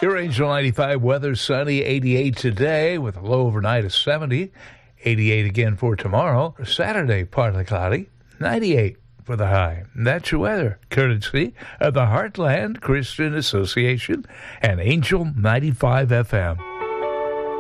Your Angel 95 weather, sunny, 88 today with a low overnight of 70. 88 again for tomorrow. Saturday, partly cloudy, 98 for the high. That's your weather, courtesy of the Heartland Christian Association and Angel 95 FM.